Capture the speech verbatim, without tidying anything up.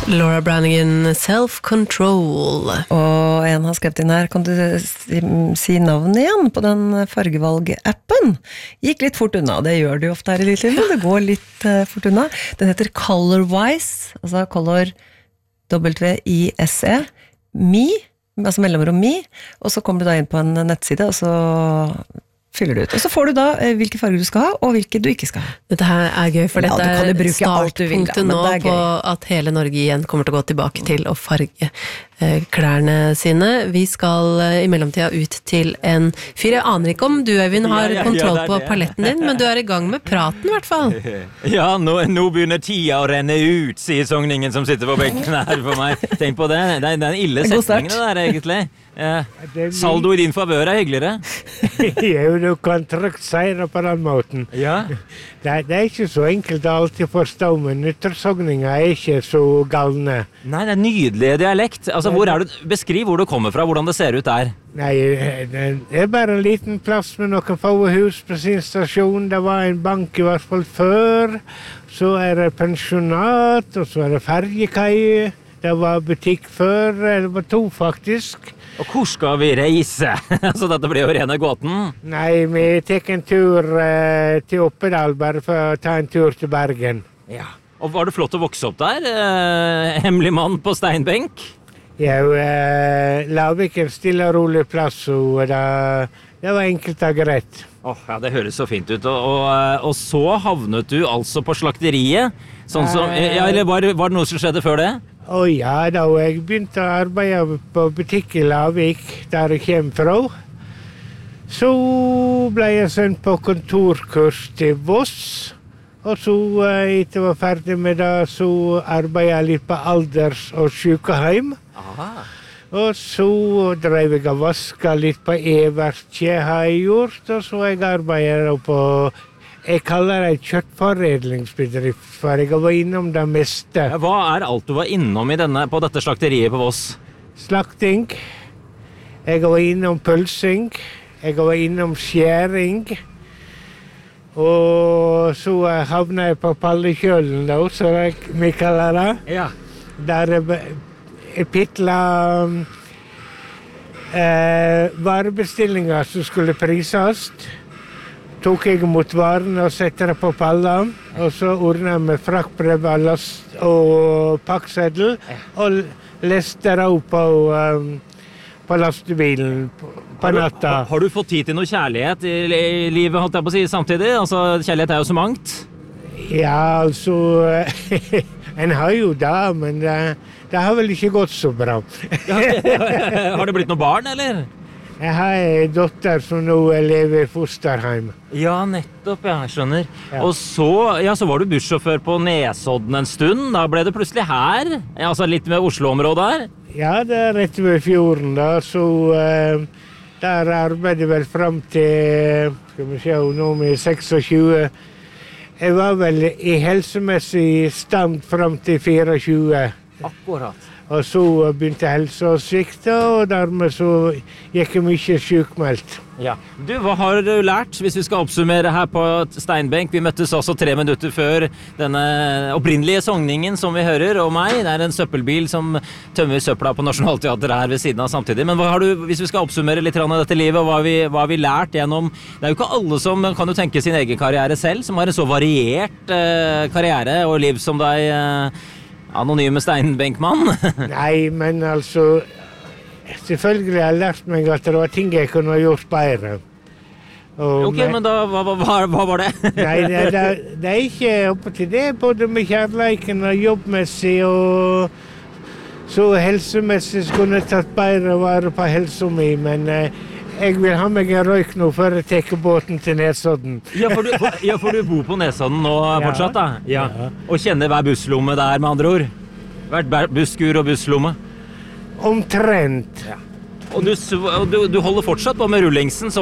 Laura Branigan, Self-Control. Og en har skrevet inn her, kan du si, si navnet igjen på den fargevalg-appen? Gikk litt fort unna, det gjør det jo ofte her i Littlivet, det går litt uh, fort unna. Den heter Colorwise, altså Color W-I-S-E, Me, altså mellomrom Me, og så kommer du da inn på en nettside, og så fyller du ut. Og så får du da eh, hvilke farger du skal ha, og hvilke du ikke skal ha. Dette her er gøy, for Ja, dette du kan jo er bruke alt du vil, da, startpunktet men nå det er på gøy. at hele Norge igjen kommer til å gå tilbake til å farge eh, klærne sine. Vi skal eh, i mellomtida ut til en fyr. Jeg aner ikke om du, Øyvind, har Ja, ja, ja, kontroll det er på det. paletten din, men du er i gang med praten i hvert fall. Ja, nå, nå begynner tida å renne ut, sier sogningen som sitter på benken her for meg. Tenk på det, det er den ille God start. setningen det der egentlig. Ja. Saldo i din favør er hyggeligere. Jo, du kan trygt si det på den måten. Ja. Det, det er ikke så enkelt å alltid forstå, men nyttårssogninger er ikke så galne. Nei, det er nydelig dialekt. Altså, hvor er du, beskriv hvor du kommer fra, hvordan det ser ut der. Nei, det er bare en liten plass med noen få hus på sin stasjon. Det var en bank i hvert fall før. Så er det pensjonat, og så er det ferjekai. Det var butikk før, det var to faktisk. Og hvor skal vi reise? Så dette blir jo rene gåten. Nei, vi tek en tur eh, til Oppedal bare for å ta en tur til Bergen. Ja. Og var det flott å vokse opp der? Eh, hemmelig mann på steinbenk? Ja, eh, Lavik er en stille og rolig plass, og det, det var enkelt og greit. Åh, ja, det høres så fint ut. Og, og, og så havnet du altså på slakteriet. Sånn som, ja, eller var, var det noe som skjedde før det? Å ja, da jeg begynte å arbeide på butikk i Lavik, der jeg kommer fra. Så ble jeg sendt på kontorkurs til Voss. Og så, etter jeg var ferdig med det, så arbeidet jeg litt på alders- og sykehjem. Aha. Og så drev jeg og vasket litt på Evertje, har jeg gjort. Og så jeg arbeidet på, jeg kaller det kjøttforedlingsbedrift, for jeg var innom det meste. Hva er alt du var innom i denne, på dette slakteriet på Voss? Slakting. Jeg var innom pølsing. Jeg var innom skjæring. Og så havna jeg på pallekjølen, da, så vi kaller det. Ja. Der jeg pitla eh, varebestillinger som skulle prises. Tok jeg mot varene og sette det på pallen, og så ordnet jeg med fraktbrev og last- og pakkseddel, og leste det opp på, um, på lastebilen på, på natta. Har, har du fått tid til noe kjærlighet i, i livet, holdt jeg på å si, samtidig? Altså, kjærlighet er jo så mangt. Ja, altså, en har jo det, men det, det har vel ikke gått så bra. Har det blitt noen barn, eller? Jeg har en dotter som nå lever i fosterhjem. Ja, nettopp, ja, jeg skjønner. Ja. Og så, ja, så var du bussjåfør på Nesodden en stund. Da ble det plutselig her. Ja, altså litt med Oslo-området her. Ja, det er rett ved fjorden da, så uh, der arbeidet vel frem til, skal vi se, nå med tjueseks. Jeg var vel i helsemessig stand frem til tjuefire. Akkurat. Og så begynte helsa å svikte, og dermed så gikk jeg mye sykmeldt. Ja. Du, hva har du lært, hvis vi skal oppsummere her på Steinbenk? Vi møttes altså tre minutter før denne opprinnelige sogningen som vi hører, og meg. Det er en søppelbil som tømmer søpla på Nationaltheatret her ved siden av samtidig. Men hva har du, hvis vi skal oppsummere litt av dette livet, hva har vi, hva har vi lært gjennom? Det er jo ikke alle som kan jo tenke sin egen karriere selv, som har en så variert eh, karriere og liv som deg, eh, anonyme steinbenkmann. Nei, men altså, selvfølgelig har jeg lært meg at det var ting jeg kunne ha gjort bedre. Og Ok, men da, hva, hva, hva var det? Nei, det, det, det er ikke oppe til det, både med kjærleiken og jobbmessig, og så helsemessig skulle jeg tatt bedre vare på helsa mi, men eh, jeg vil ha meg en røyk nå før jeg teker båten til Nesodden. Ja, for du, for, ja, for du bor på Nesodden nå fortsatt, da? Ja. Og kjenner hver busslomme der, med andre ord? Hvert busskur og busslomme? Omtrent. Ja. Og du, du, du holder fortsatt på med rullingsen, så